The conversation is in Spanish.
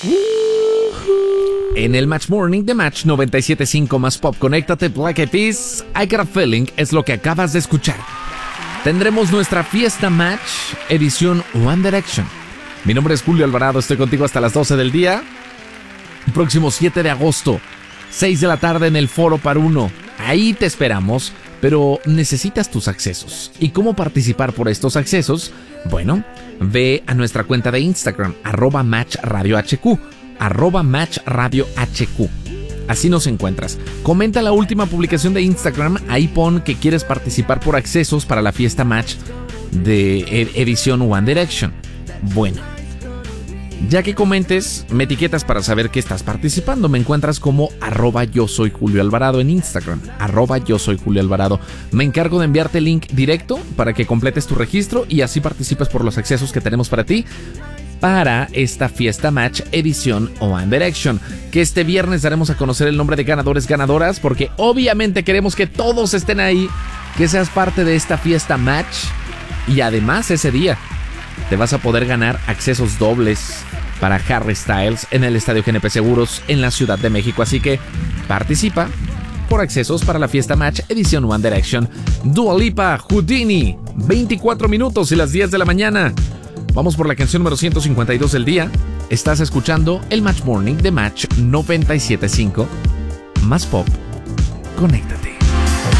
En el Match Morning de Match 97.5 más Pop, conéctate, Black Eyed Peas, I Got a Feeling es lo que acabas de escuchar. Tendremos nuestra fiesta Match, edición One Direction. Mi nombre es Julio Alvarado, estoy contigo hasta las 12 del día. Próximo 7 de agosto, 6 de la tarde en el Foro Paruno. Ahí te esperamos, pero necesitas tus accesos. ¿Y cómo participar por estos accesos? Bueno, ve a nuestra cuenta de Instagram, @MatchRadioHQ. @MatchRadioHQ. Así nos encuentras. Comenta la última publicación de Instagram. Ahí pon que quieres participar por accesos para la fiesta Match de edición One Direction. Bueno, ya que comentes, me etiquetas para saber que estás participando. Me encuentras como @yo soy Julio Alvarado en Instagram. @yo soy Julio Alvarado. Me encargo de enviarte el link directo para que completes tu registro y así participes por los accesos que tenemos para ti para esta fiesta Match edición One Direction, que este viernes daremos a conocer el nombre de ganadores, ganadoras, porque obviamente queremos que todos estén ahí, que seas parte de esta fiesta Match, y además ese día te vas a poder ganar accesos dobles para Harry Styles en el Estadio GNP Seguros en la Ciudad de México, así que participa por accesos para la fiesta Match edición One Direction. Dua Lipa, Houdini, 24 minutos y las 10 de la mañana. Vamos por la canción número 152 del día. Estás escuchando el Match Morning de Match 97.5 más Pop. Conéctate.